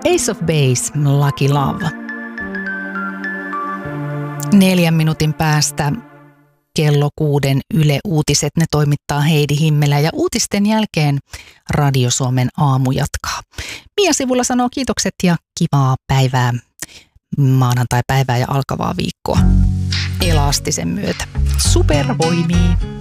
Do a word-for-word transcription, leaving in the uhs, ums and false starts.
Ace of Base, Lucky Love. Neljän minuutin päästä kello kuuden Yle Uutiset, ne toimittaa Heidi Himmelä ja uutisten jälkeen Radio Suomen aamu jatkaa. Mia Sivulla sanoo kiitokset ja kivaa päivää, maanantai-päivää ja alkavaa viikkoa. Elastisen myötä. Supervoimia!